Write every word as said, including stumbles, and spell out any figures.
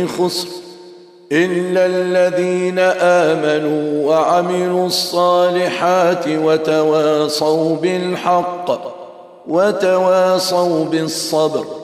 خسر إلا الذين آمنوا وعملوا الصالحات وتواصوا بالحق وتواصوا بالصبر.